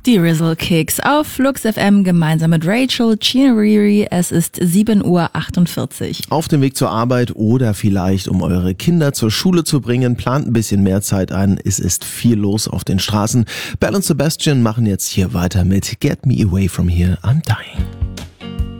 Die Rizzle Kicks auf Flux FM gemeinsam mit Rachel Chinariri. Es ist 7:48 Uhr. Auf dem Weg zur Arbeit oder vielleicht um eure Kinder zur Schule zu bringen, plant ein bisschen mehr Zeit ein. Es ist viel los auf den Straßen. Belle und Sebastian machen jetzt hier weiter mit Get Me Away From Here, I'm Dying.